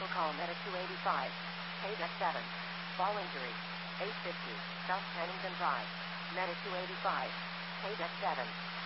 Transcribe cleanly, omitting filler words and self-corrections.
Medical call Medic 285. Paydeck 7. Fall injury. 850. South Pennington Drive. Medic 285. Paydeck 7.